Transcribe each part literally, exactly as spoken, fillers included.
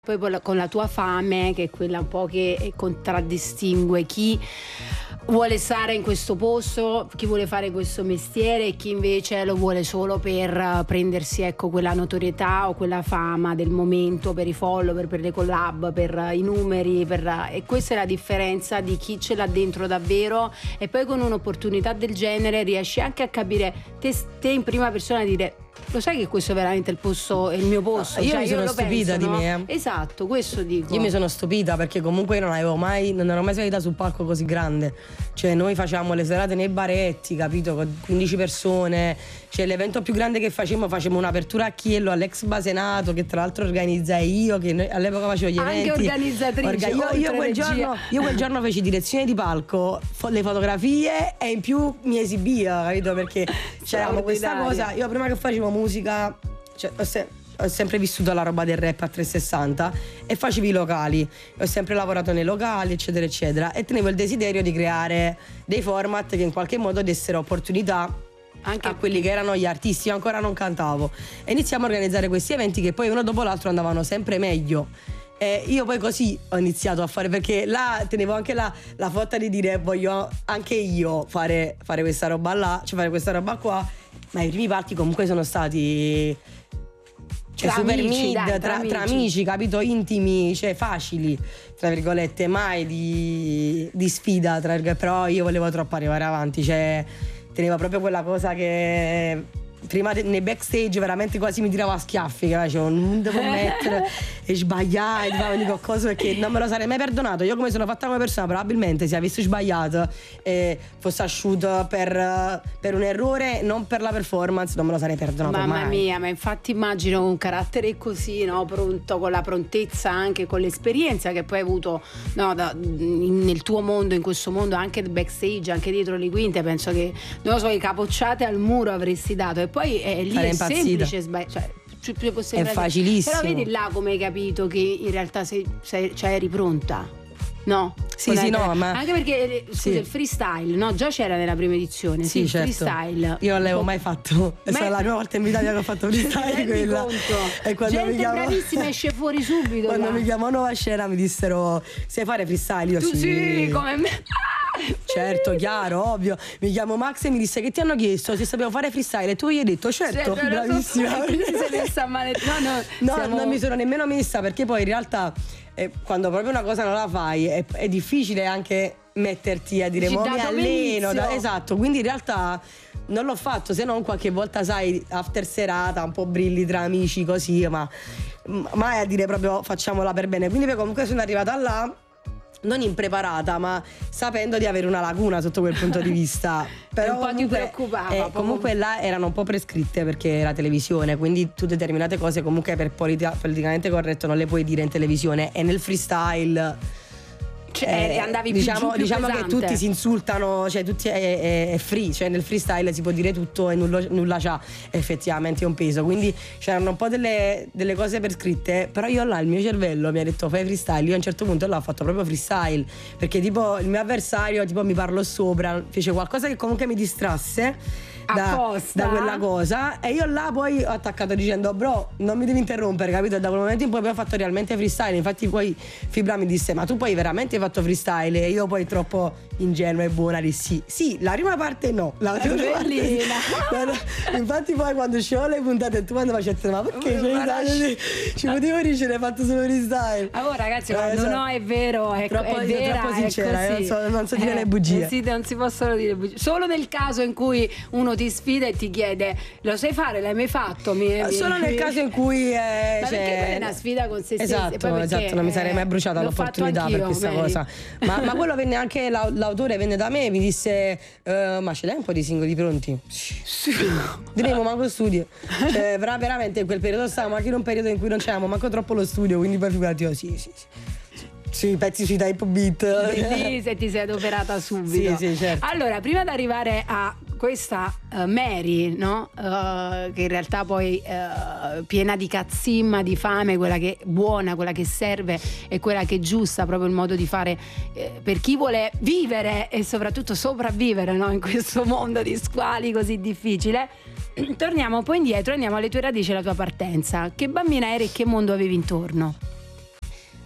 Poi con la tua fame, che è quella un po' che contraddistingue chi vuole stare in questo posto, chi vuole fare questo mestiere e chi invece lo vuole solo per prendersi, ecco, quella notorietà o quella fama del momento, per i follower, per le collab, per i numeri, per... e questa è la differenza di chi ce l'ha dentro davvero, e poi con un'opportunità del genere riesci anche a capire te, te in prima persona, a dire: lo sai che questo è veramente il posto, è il mio posto? No, io cioè, mi sono io stupita penso, di no? me. Eh. Esatto, questo dico. Io mi sono stupita perché comunque io non avevo mai, non ero mai salita sul palco così grande. Cioè noi facevamo le serate nei baretti, capito? Con quindici persone. Cioè l'evento più grande che facevamo, facevamo un'apertura a Chiello, all'ex Basenato, che tra l'altro organizzai io, che all'epoca facevo gli eventi. Anche organizzatrice. Orga- io, io, quel giorno, io quel giorno feci direzione di palco, fo- le fotografie e in più mi esibia, capito? Perché c'eravamo questa cosa. Io prima che facevo musica, cioè, ho, se- ho sempre vissuto la roba del rap a trecentosessanta e facevo i locali, ho sempre lavorato nei locali, eccetera eccetera, e tenevo il desiderio di creare dei format che in qualche modo dessero opportunità anche a quelli che erano gli artisti. Io ancora non cantavo e iniziamo a organizzare questi eventi che poi uno dopo l'altro andavano sempre meglio. E io poi così ho iniziato a fare, perché là tenevo anche la, la fotta di dire: voglio anche io fare, fare questa roba là, cioè fare questa roba qua. Ma i primi parti comunque sono stati, cioè, tra super amici, mid, dai, tra, tra, tra amici. amici, capito? Intimi, cioè facili, tra virgolette, mai di, di sfida, tra virgolette. Però io volevo troppo arrivare avanti, cioè tenevo proprio quella cosa che prima de- nei backstage veramente quasi mi tiravo a schiaffi, che facevo: non devo mettere e sbagliare, di qualcosa, perché non me lo sarei mai perdonato. Io, come sono fatta come persona, probabilmente se avessi sbagliato e fosse asciutto per, per un errore, non per la performance, non me lo sarei perdonato. Mamma mai. mia, ma infatti immagino un carattere così, no? Pronto, con la prontezza, anche con l'esperienza che poi hai avuto, no, da, in, nel tuo mondo, in questo mondo, anche backstage, anche dietro le quinte. Penso che, non lo so, le capocciate al muro avresti dato. E poi è lì, sarei è impazzita. semplice sbagliare, cioè, è facilissimo. Però vedi là come hai capito che in realtà sei, sei, cioè eri pronta, no? Sì, sì, no, ma anche perché, scusa, sì. il freestyle, no? Già c'era nella prima edizione. Sì, sì, il certo. freestyle. Io non l'avevo mai fatto. È Ma stata la prima volta in Italia che ho fatto freestyle, quella. E quando gente mi chiamano... bravissima, esce fuori subito. Quando là. mi chiamò Nuova Scena mi dissero: sai fare freestyle? Io tu sì. sì, come me. Certo, chiaro, ovvio. Mi chiamo Max e mi disse: che ti hanno chiesto se sapevo fare freestyle? E tu gli hai detto: certo, certo, bravissima. So, quindi sei messa male. No, no, no siamo... non mi sono nemmeno messa, perché poi in realtà eh, quando proprio una cosa non la fai è, è difficile anche metterti a dire: mo mi alleno, da... esatto. Quindi in realtà non l'ho fatto, se non qualche volta, sai, after serata, un po' brilli tra amici così, ma mai a dire proprio facciamola per bene. Quindi poi comunque sono arrivata là non impreparata, ma sapendo di avere una lacuna sotto quel punto di vista. Però un po' comunque, ti preoccupava. eh, comunque là erano un po' prescritte, perché era televisione, quindi tu determinate cose comunque per politica, politicamente corretto non le puoi dire in televisione. E nel freestyle, cioè, eh, andavi diciamo, più giù, più diciamo pesante. che tutti si insultano, cioè tutti è, è, è free, cioè nel freestyle si può dire tutto e nulla, nulla c'ha effettivamente un peso. Quindi c'erano un po' delle, delle cose per scritte, però io là il mio cervello mi ha detto: fai freestyle. Io a un certo punto là ho fatto proprio freestyle, perché tipo il mio avversario tipo mi parlò sopra, fece qualcosa che comunque mi distrasse Da, da quella cosa, e io là poi ho attaccato dicendo: bro, non mi devi interrompere, capito? E da quel momento in poi, poi ho fatto realmente freestyle. Infatti poi Fibra mi disse: ma tu poi veramente hai fatto freestyle? E io poi troppo ingenua e buona dissi: sì, la prima parte no, la seconda parte sì. Infatti poi quando uscivo le puntate e tu quando facevi: ma perché ci, ci potevo dire, hai fatto solo freestyle? Allora ragazzi, quando eh, no è vero, è, troppo, è vera, troppo sincera, è non so, non so dire eh, le bugie. Eh sì, non si possono dire bugie. Solo nel caso in cui uno ti sfida e ti chiede: lo sai fare? L'hai mai fatto? Mi, mi, Solo nel mi... caso in cui eh, ma cioè... perché quella è una sfida con se stessi. Esatto, perché, esatto, non mi sarei mai bruciata l'opportunità per questa Mary. cosa. Ma, ma quello venne anche l'autore venne da me e mi disse: uh, ma ce l'hai un po' di singoli pronti? Sì. Diremo manco studio. Cioè, veramente in quel periodo stavamo anche in un periodo in cui non c'avevamo manco troppo lo studio, quindi poi figurati io, sì, sì, sì. Sì, pezzi sui type beat. Lì se ti sei adoperata subito. Sì, sì, certo. Allora, prima di arrivare a questa uh, Mary, no? Uh, che in realtà poi uh, piena di cazzimma, di fame, quella che è buona, quella che serve e quella che è giusta, proprio il modo di fare eh, per chi vuole vivere e soprattutto sopravvivere, no? In questo mondo di squali così difficile. Torniamo un po' indietro, andiamo alle tue radici e alla tua partenza. Che bambina eri e che mondo avevi intorno?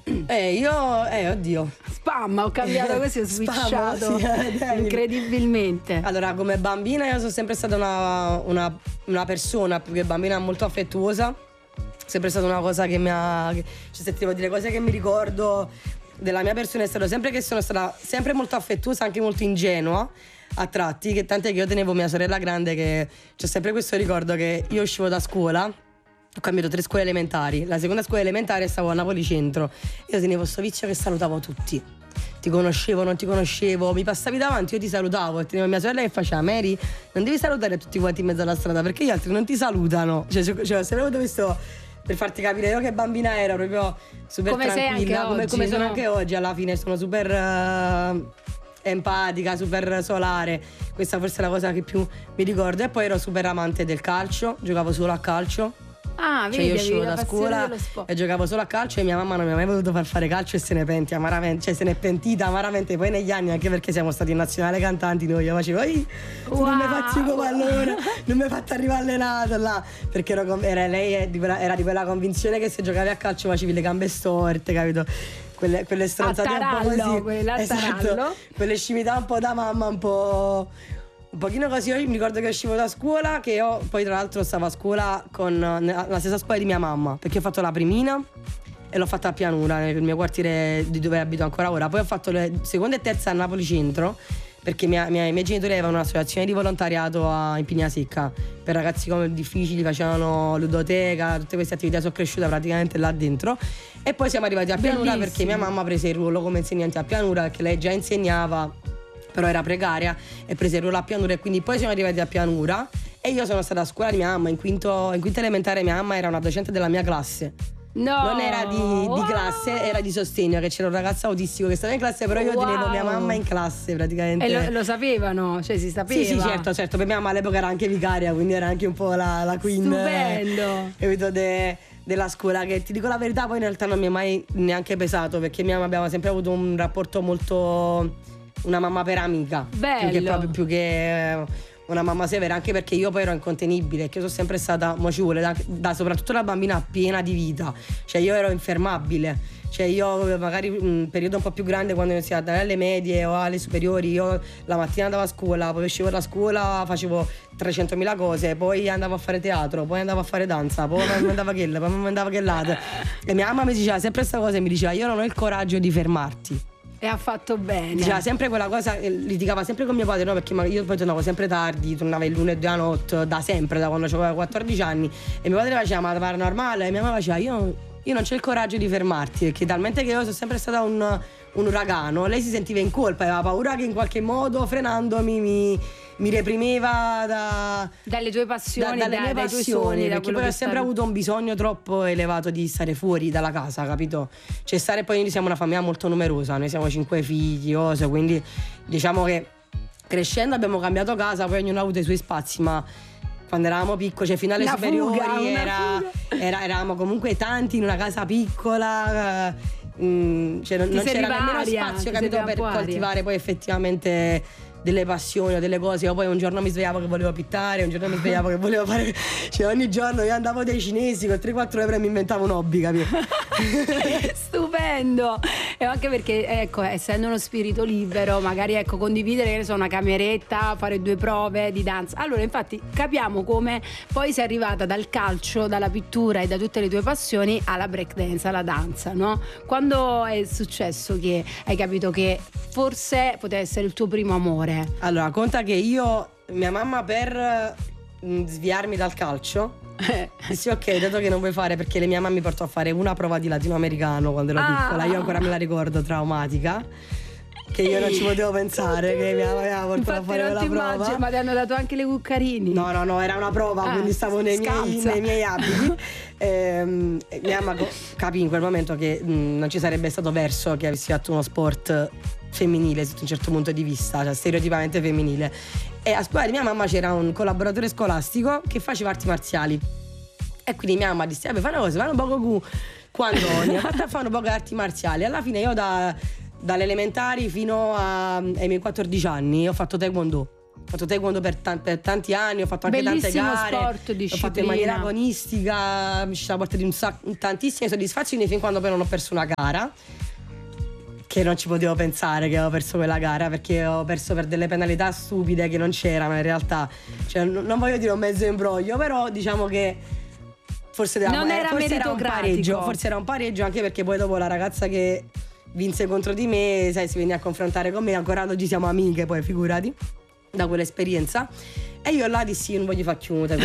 Eh, io, eh, oddio. Spam, ho cambiato così, ho switchato. Spam, sì, incredibilmente. Allora, come bambina io sono sempre stata una, una, una persona più che bambina molto affettuosa. Sempre stata una cosa che mi ha. Cioè, se ti devo dire cose che mi ricordo della mia persona è stato sempre che sono stata sempre molto affettuosa, anche molto ingenua a tratti, che tant'è che io tenevo mia sorella grande, che c'è sempre questo ricordo che io uscivo da scuola. Ho cambiato tre scuole elementari. La seconda scuola elementare stavo a Napoli Centro. Io tenevo sto vizio che salutavo tutti. Ti conoscevo, non ti conoscevo, mi passavi davanti, io ti salutavo e tenevo mia sorella che faceva: Mary, non devi salutare tutti quanti in mezzo alla strada perché gli altri non ti salutano. Cioè, cioè ho sempre avuto questo, per farti capire io che bambina ero, proprio super come tranquilla, sei come, oggi, come sono no? anche oggi. Alla fine sono super uh, empatica, super solare. Questa forse è la cosa che più mi ricordo. E poi ero super amante del calcio, giocavo solo a calcio. Ah, Cioè vedi, io uscivo avevi la da passione scuola dello sport. e giocavo solo a calcio e mia mamma non mi ha mai voluto far fare calcio e se ne penti amaramente, cioè se ne è pentita amaramente poi negli anni, anche perché siamo stati in nazionale cantanti noi. Io facevo: "Ehi, Wow. non mi faccio come allora, non mi fatto arrivare allenato là", perché ero, con- era, lei è di quella, era di quella convinzione che se giocavi a calcio facevi le gambe storte, capito? Quelle, quelle stronzate un po' Attarallo, così, quella esatto, attarallo. quelle scimità un po' da mamma, un po'. Un pochino così. Io mi ricordo che uscivo da scuola, che io poi tra l'altro stavo a scuola con la stessa scuola di mia mamma, perché ho fatto la primina e l'ho fatta a Pianura, nel mio quartiere di dove abito ancora ora. Poi ho fatto le seconda e terza a Napoli Centro, perché mia, mia, i miei genitori avevano un'associazione di volontariato a, in Pignasecca per ragazzi come difficili, facevano ludoteca, tutte queste attività. Sono cresciuta praticamente là dentro. E poi siamo arrivati a Pianura. Bellissimo. Perché mia mamma prese il ruolo come insegnante a Pianura, perché lei già insegnava però era precaria, e prese il ruolo a Pianura, e quindi poi siamo arrivati a Pianura e io sono stata a scuola di mia mamma. In quinto, in quinta elementare mia mamma era una docente della mia classe. No. Non era di, di classe, era di sostegno, che c'era un ragazzo autistico che stava in classe, però io Wow. tenevo mia mamma in classe praticamente. E lo, lo sapevano, cioè si sapeva. Sì, sì, certo, certo. Per mia mamma all'epoca era anche vicaria, quindi era anche un po' la, la queen. Stupendo. Capito, de, della scuola, che ti dico la verità poi in realtà non mi è mai neanche pesato, perché mia mamma abbiamo sempre avuto un rapporto molto, una mamma per amica. Bello. Più che proprio più che una mamma severa, anche perché io poi ero incontenibile, che io sono sempre stata, mo ci vuole, da, da soprattutto la bambina piena di vita, cioè io ero infermabile, cioè io magari un periodo un po' più grande, quando ho iniziato ad andare alle medie o alle superiori, io la mattina andavo a scuola, poi uscivo da scuola, facevo trecentomila cose, poi andavo a fare teatro, poi andavo a fare danza, poi mi mandava quella, poi mi mandava quell'altra, e mia mamma mi diceva sempre questa cosa, e mi diceva: io non ho il coraggio di fermarti. E ha fatto bene. Diceva sempre quella cosa, litigava sempre con mio padre, no? Perché io poi tornavo sempre tardi, tornavo il lunedì a notte, da sempre, da quando avevo quattordici anni, e mio padre faceva: ma ti pare normale? E mia mamma faceva: io, io non c'ho il coraggio di fermarti, perché talmente che io sono sempre stata un, un uragano. Lei si sentiva in colpa, aveva paura che in qualche modo, frenandomi, mi, mi reprimeva da, dalle tue passioni, da, dalle da, mie dai passioni, tuoi sogni, perché poi ho sempre avuto un bisogno troppo elevato di stare fuori dalla casa, capito? Cioè stare, poi noi siamo una famiglia molto numerosa, noi siamo cinque figli, cose, quindi diciamo che crescendo abbiamo cambiato casa, poi ognuno ha avuto i suoi spazi, ma quando eravamo piccoli, cioè fino alle una superiori fuga, era, era, eravamo comunque tanti in una casa piccola, mm, cioè non, non c'era nemmeno aria, spazio, capito, per coltivare poi effettivamente delle passioni o delle cose. Io poi un giorno mi svegliavo che volevo pittare, un giorno mi svegliavo che volevo fare, cioè ogni giorno io andavo dai cinesi con tre quattro euro e mi inventavo un hobby, capito? Stupendo. E anche perché, ecco, essendo uno spirito libero, magari, ecco, condividere, che ne so, una cameretta, fare due prove di danza. Allora, infatti, capiamo come poi sei arrivata dal calcio, dalla pittura e da tutte le tue passioni alla break dance, alla danza, no? Quando è successo che hai capito che forse poteva essere il tuo primo amore? Allora, conta che io, mia mamma, per mh, sviarmi dal calcio, dissi: ok, dato che non vuoi fare, perché la mia mamma mi portò a fare una prova di latinoamericano quando ero ah. piccola, io ancora me la ricordo, traumatica, che io non ci potevo pensare, che mia mamma mi aveva portato a fare quella prova. Immagino, ma ti hanno dato anche le cuccarini? No, no, no, era una prova, ah, quindi stavo nei miei, nei miei abiti. ehm, mia mamma capì in quel momento che mh, non ci sarebbe stato verso che avessi fatto uno sport femminile sotto un certo punto di vista, cioè stereotipamente femminile. E a scuola di mia mamma c'era un collaboratore scolastico che faceva arti marziali, e quindi mia mamma disse: vabbè, fai una cosa, fai un poco cu quando mi ha fatto a fare un po' di arti marziali. Alla fine io da, dalle elementari fino a, ai miei quattordici anni ho fatto taekwondo. fatto taekwondo per, t- per tanti anni, ho fatto anche bellissimo tante gare, sport, l'ho disciplina. fatto in maniera agonistica, mi ci siamo portati un sacco, tantissime soddisfazioni fin quando poi non ho perso una gara, che non ci potevo pensare che avevo perso quella gara, perché ho perso per delle penalità stupide che non c'erano in realtà, cioè, n- non voglio dire un mezzo imbroglio, però diciamo che forse, della, non era forse era un pareggio, forse era un pareggio, anche perché poi dopo la ragazza che vinse contro di me, sai, si veniva a confrontare con me, ancora oggi siamo amiche, poi figurati, da quell'esperienza. E io là dissi, io non voglio fare chiusa,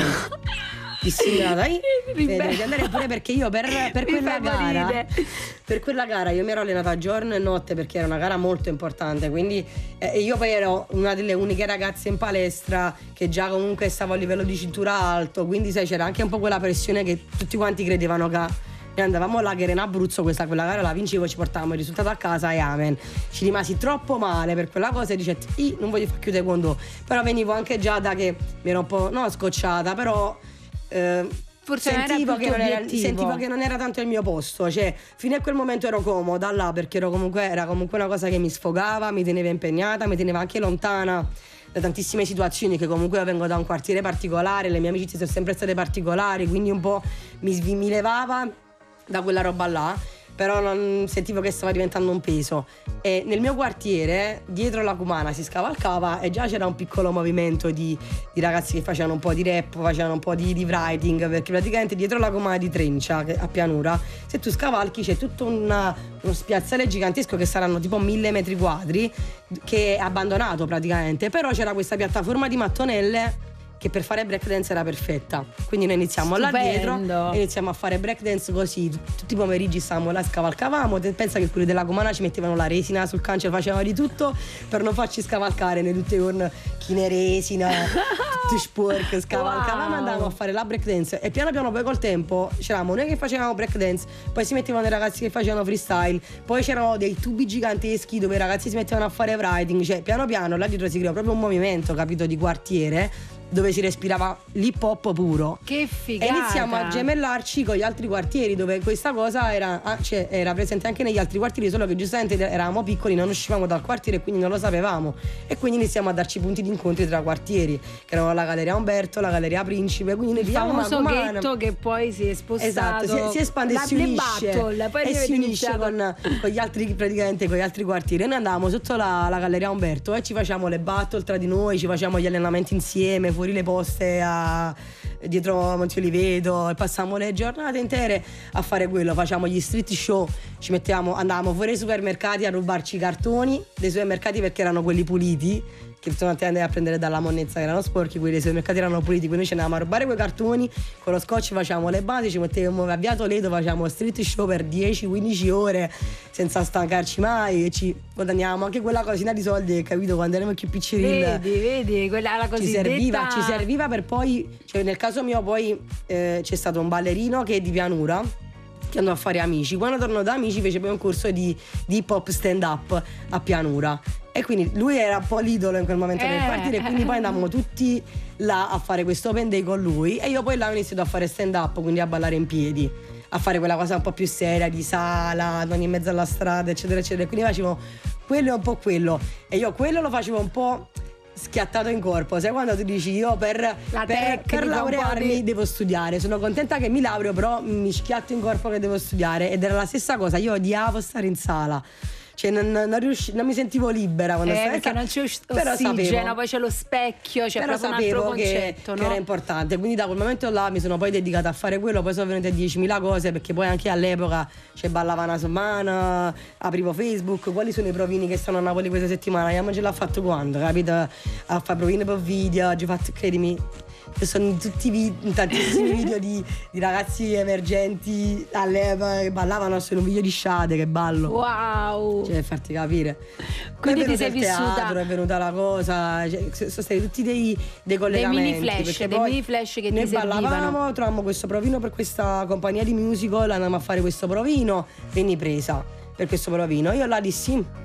dissi, dai, devi andare pure, perché io per, per quella gara per quella gara io mi ero allenata giorno e notte, perché era una gara molto importante, quindi eh, io poi ero una delle uniche ragazze in palestra che già comunque stavo a livello di cintura alto, quindi sai, c'era anche un po' quella pressione che tutti quanti credevano che noi andavamo là che era in Abruzzo, questa quella gara la vincevo, ci portavamo il risultato a casa e amen. Ci rimasi troppo male per quella cosa e dice io non voglio far chiudere quando, però venivo anche già da che mi ero un po' no scocciata, però eh, forse sentivo, non che non era, sentivo che non era tanto il mio posto, cioè fino a quel momento ero comoda là, perché ero comunque, era comunque una cosa che mi sfogava, mi teneva impegnata, mi teneva anche lontana da tantissime situazioni, che comunque io vengo da un quartiere particolare, le mie amicizie sono sempre state particolari, quindi un po' mi, mi levava da quella roba là, però non sentivo che stava diventando un peso. E nel mio quartiere, dietro la Cumana, si scavalcava e già c'era un piccolo movimento di, di ragazzi che facevano un po' di rap, facevano un po' di, di writing, perché praticamente dietro la Cumana di Trencia, a Pianura, se tu scavalchi c'è tutto una, uno spiazzale gigantesco che saranno tipo mille metri quadri, che è abbandonato praticamente, però c'era questa piattaforma di mattonelle che per fare breakdance era perfetta, quindi noi iniziamo là dietro e iniziamo a fare breakdance così, tutti i pomeriggi stavamo là, scavalcavamo, pensa che quelli della Cumana ci mettevano la resina sul cancio, facevano di tutto per non farci scavalcare, noi tutte con chine resina, tutti sporchi, scavalcavamo, wow. Andavamo a fare la breakdance e piano piano poi col tempo c'eravamo noi che facevamo breakdance, poi si mettevano i ragazzi che facevano freestyle, poi c'erano dei tubi giganteschi dove i ragazzi si mettevano a fare writing, cioè piano piano là dietro si creò proprio un movimento, capito, di quartiere, dove si respirava l'hip hop puro. Che figata! E iniziamo a gemellarci con gli altri quartieri, dove questa cosa era, ah, cioè, era presente anche negli altri quartieri, solo che giustamente eravamo piccoli, non uscivamo dal quartiere e quindi non lo sapevamo. E quindi iniziamo a darci punti di incontri tra quartieri, che erano la Galleria Umberto, la Galleria Principe, quindi noi il famoso ghetto che poi si è spostato. Esatto, si, si espande la, e si unisce, battle, poi e si unisce con, con gli altri, praticamente con gli altri quartieri. E noi andavamo sotto la, la Galleria Umberto e ci facciamo le battle tra di noi, ci facciamo gli allenamenti insieme, fuori le poste a, dietro Monte Oliveto, e passavamo le giornate intere a fare quello, facciamo gli street show, ci mettevamo, andavamo fuori ai supermercati a rubarci i cartoni dei supermercati perché erano quelli puliti, che sono andati a prendere dalla monnezza che erano sporchi, quelli dei supermercati erano puliti, quindi noi ci andavamo a rubare quei cartoni, con lo scotch facciamo le basi, ci mettevamo a Via Toledo, facciamo street show per dieci quindici ore senza stancarci mai e ci guadagnavamo anche quella cosina di soldi, capito, quando eravamo più piccini. Vedi, vedi, quella la cosiddetta... Ci serviva, ci serviva per poi, cioè nel caso mio poi eh, c'è stato un ballerino che è di Pianura, che andò a fare Amici. Quando tornò da Amici fece poi un corso di, di hip hop stand up a Pianura, e quindi lui era un po' l'idolo in quel momento eh, nel quartiere, e quindi poi andavamo tutti là a fare questo open day con lui, e io poi là ho iniziato a fare stand up, quindi a ballare in piedi, a fare quella cosa un po' più seria di sala, non in mezzo alla strada, eccetera eccetera, quindi facevo quello e un po' quello, e io quello lo facevo un po' schiattato in corpo, sai quando tu dici io per, per, per laurearmi di... devo studiare, sono contenta che mi laureo, però mi schiatto in corpo che devo studiare, ed era la stessa cosa, io odiavo stare in sala, cioè non, non, riusci, non mi sentivo libera quando eh, stavo perché non c'è però ossigeno, sapevo, poi c'è lo specchio, c'è però proprio un altro che, concetto, no? che era importante, quindi da quel momento là mi sono poi dedicata a fare quello, poi sono venute diecimila cose, perché poi anche all'epoca c'è ballava una settimana, aprivo Facebook, quali sono i provini che stanno a Napoli questa settimana, io ce l'ho fatto quando, capito? A fare provini per video, ho fatto, credimi, sono tutti vid- tantissimi video di, di ragazzi emergenti all'epoca che ballavano, sono un video di Shade che ballo, wow, cioè per farti capire, quindi ti sei il teatro, vissuta, è venuta la cosa, cioè, sono stati tutti dei, dei collegamenti, dei mini flash, dei mini flash che noi ti servivano. Ballavamo, trovavamo questo provino per questa compagnia di musical, andavamo a fare questo provino, venni presa per questo provino, io là dissi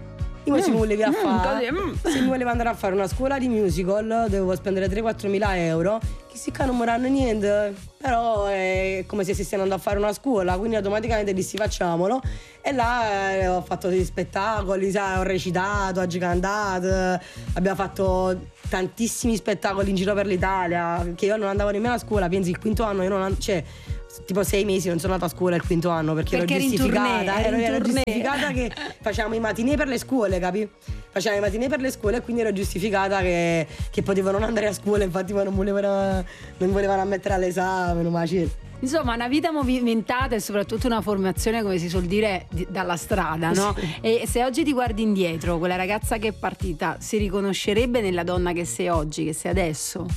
Io mm. se mi volevi a fare, mm, se mi volevo andare a fare una scuola di musical, dovevo spendere tre quattro mila euro, che si non mi danno niente, però è come se stessi andando a fare una scuola, quindi automaticamente dissi facciamolo. E là eh, ho fatto degli spettacoli, sai, ho recitato, ho cantato, abbiamo fatto tantissimi spettacoli in giro per l'Italia, che io non andavo nemmeno a scuola, pensi il quinto anno io non and- cioè tipo sei mesi non sono andata a scuola il quinto anno perché, perché ero giustificata, ero, ero giustificata che facevamo i matinee per le scuole, capi? Facevamo i matinee per le scuole e quindi ero giustificata che, che potevo non andare a scuola, infatti poi non volevano, non volevano ammettere all'esame, non mi Insomma, una vita movimentata e soprattutto una formazione, come si suol dire, di, dalla strada, no? Sì. E se oggi ti guardi indietro, quella ragazza che è partita si riconoscerebbe nella donna che sei oggi, che sei adesso?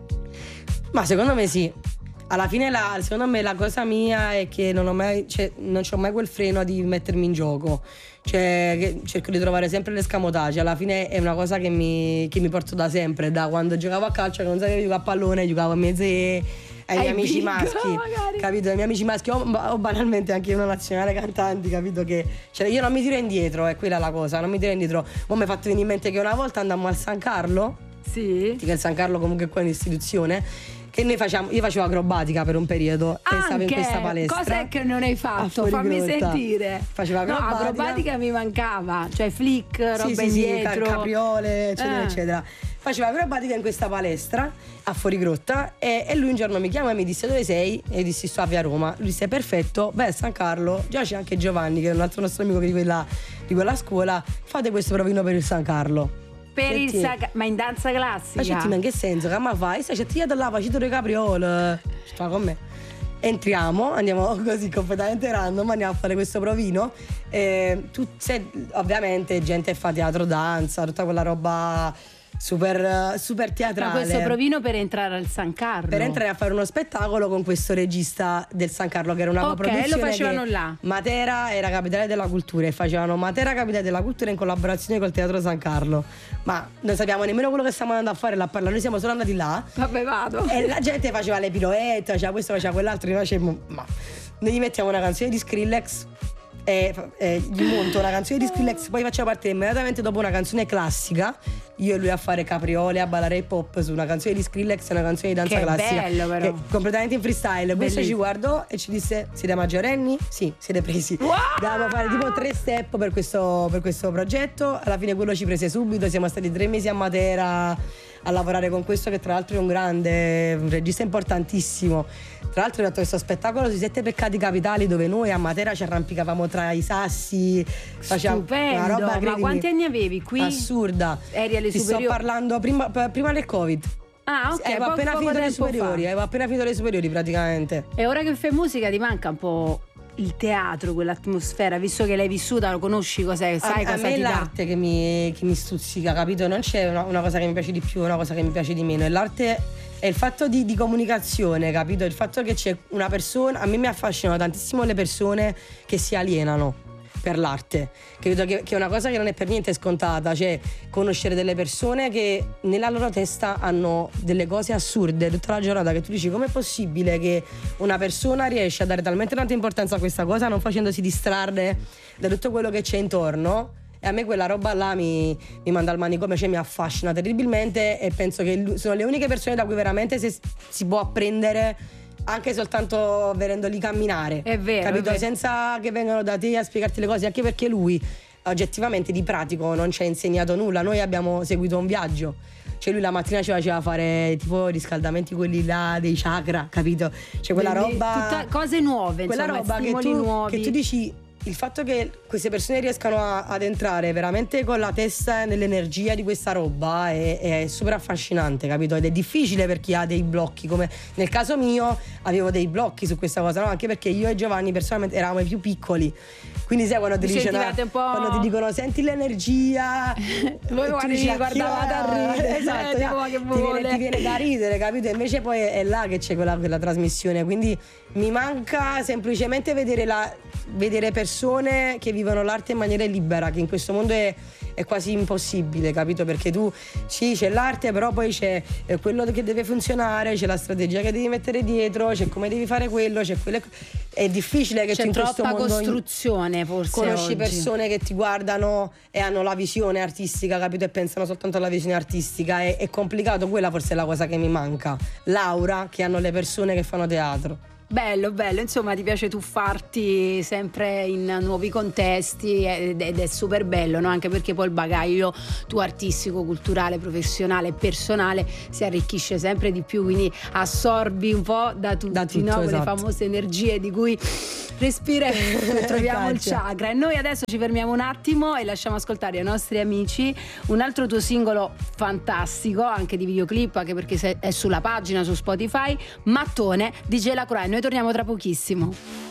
Ma secondo me sì. Alla fine la, secondo me la cosa mia è che non ho mai, cioè, non c'ho mai quel freno di mettermi in gioco. Cioè, che cerco di trovare sempre l'escamotage. Alla fine è una cosa che mi, che mi porto da sempre, da quando giocavo a calcio, che non sapevo giocare a pallone, giocavo a mezze ai miei amici maschi, magari. Capito? Ai miei amici maschi o, o banalmente anche una nazionale cantanti, capito? Che cioè, io non mi tiro indietro, è quella la cosa, non mi tiro indietro. Mo' mi è fatto venire in mente che una volta andammo al San Carlo. Sì. Che il San Carlo comunque qua è un'istituzione. Che noi facciamo, io facevo acrobatica per un periodo anche, e stavo in questa palestra. Cos'è che non hai fatto? Fammi sentire. Facevo acrobatica. No, acrobatica mi mancava, cioè flick, roba sì, indietro. Sì, capriole, eccetera, eh. eccetera. Facevo acrobatica in questa palestra a Fuorigrotta e, e lui un giorno mi chiama e mi disse dove sei? E io dissi sto a via Roma. Lui disse perfetto, beh a San Carlo, già c'è anche Giovanni che è un altro nostro amico di quella, di quella scuola, fate questo provino per il San Carlo. Per il sac- ma in danza classica? Ma ma in che senso? Che ma fai? Stai c'è da là, facito le capriole. Sta con me. Entriamo, andiamo così completamente random, andiamo a fare questo provino. E tu, se, ovviamente gente fa teatro, danza, tutta quella roba super, super teatrale. Ma questo provino per entrare al San Carlo? Per entrare a fare uno spettacolo con questo regista del San Carlo, che era una okay, coproduzione. Lo facevano là. Matera era capitale della cultura e facevano Matera capitale della cultura in collaborazione col Teatro San Carlo. Ma non sappiamo nemmeno quello che stiamo andando a fare là a parlare, noi siamo solo andati là. Vabbè, vado. E la gente faceva le piroette, faceva questo, faceva quell'altro, noi facevamo, ma noi gli mettiamo una canzone di Skrillex e, e gli monto una canzone di Skrillex, poi facciamo partire immediatamente dopo una canzone classica, io e lui a fare capriole, a ballare hip hop su una canzone di Skrillex e una canzone di danza che classica. Bello, però. Che completamente in freestyle. Questo ci guardò e ci disse siete maggiorenni? Sì, siete presi. Wow! Dovevamo fare tipo tre step per questo, per questo progetto, alla fine quello ci prese subito, siamo stati tre mesi a Matera a lavorare con questo che tra l'altro è un grande, un regista importantissimo. Tra l'altro ho fatto questo spettacolo sui sette peccati capitali dove noi a Matera ci arrampicavamo tra i sassi, facevamo una roba, ma quanti anni avevi qui? Assurda. Eri alle Ti superiori? sto parlando prima, prima del Covid. Ah, ok. Avevo appena poco finito le superiori, fa. avevo appena finito le superiori praticamente. E ora che fai musica ti manca un po' il teatro, quell'atmosfera, visso che l'hai vissuta, lo conosci, cos'è, sai a, cosa a me ti è dà? l'arte che mi, che mi stuzzica, capito? Non c'è una, una cosa che mi piace di più, una cosa che mi piace di meno. E l'arte è il fatto di, di comunicazione, capito? Il fatto che c'è una persona, a me mi affascinano tantissimo le persone che si alienano per l'arte, credo che, che è una cosa che non è per niente scontata, cioè conoscere delle persone che nella loro testa hanno delle cose assurde tutta la giornata, che tu dici com'è possibile che una persona riesce a dare talmente tanta importanza a questa cosa non facendosi distrarre da tutto quello che c'è intorno. E a me quella roba là mi, mi manda al manicomio, cioè mi affascina terribilmente e penso che sono le uniche persone da cui veramente si, si può apprendere anche soltanto vedendoli camminare. È vero, capito? è vero. Senza che vengano da te a spiegarti le cose, anche perché lui oggettivamente di pratico non ci ha insegnato nulla. Noi abbiamo seguito un viaggio, cioè lui la mattina ci faceva fare tipo riscaldamenti quelli là dei chakra, capito? Cioè quella Quindi, roba, tutta, cose nuove, quella insomma, roba che stimoli tu, nuovi. che tu dici, il fatto che queste persone riescano a, ad entrare veramente con la testa nell'energia di questa roba è, è super affascinante, capito? Ed è difficile per chi ha dei blocchi, come nel caso mio avevo dei blocchi su questa cosa, no? Anche perché io e Giovanni personalmente eravamo i più piccoli. Quindi sai quando ti, dicono, un po'... quando ti dicono senti l'energia, voi guardi, guardavate a ridere, esatto, eh, tipo, che ti, viene, ti viene da ridere, capito? Invece poi è là che c'è quella, quella trasmissione, quindi mi manca semplicemente vedere, la, vedere persone che vivono l'arte in maniera libera, che in questo mondo è, è quasi impossibile, capito? Perché tu sì, c'è l'arte, però poi c'è eh, quello che deve funzionare, c'è la strategia che devi mettere dietro, c'è come devi fare quello, c'è quelle... È difficile che c'è tu in questo troppa mondo costruzione, forse conosci oggi. persone che ti guardano e hanno la visione artistica, capito? E pensano soltanto alla visione artistica. È, è complicato, quella forse è la cosa che mi manca, l'aura che hanno le persone che fanno teatro. Bello, bello, insomma ti piace tuffarti sempre in nuovi contesti ed è super bello, no? Anche perché poi il bagaglio tuo artistico, culturale, professionale, personale si arricchisce sempre di più, quindi assorbi un po' da tutti, da tutto, no? Esatto. Le famose energie di cui respireremo, troviamo il chakra. E noi adesso ci fermiamo un attimo e lasciamo ascoltare ai nostri amici un altro tuo singolo fantastico, anche di videoclip, anche perché è sulla pagina su Spotify, Mattone di Gela Croce. Noi torniamo tra pochissimo.